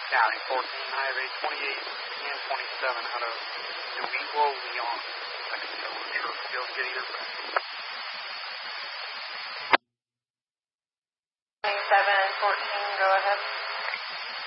County 14, Highway 28 and 27 out of Domingo, Leon. Mexico. Sure, you'll get either back. 27 and 14, go ahead.